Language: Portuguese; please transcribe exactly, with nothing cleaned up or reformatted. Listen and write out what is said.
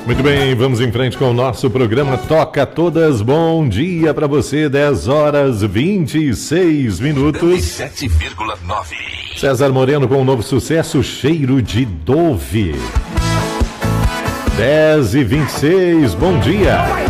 Muito bem, vamos em frente com o nosso programa Toca Todas. Bom dia para você, dez horas e vinte e seis minutos. sete vírgula nove. César Moreno com um novo sucesso, Cheiro de Dove. dez e vinte e seis, bom dia.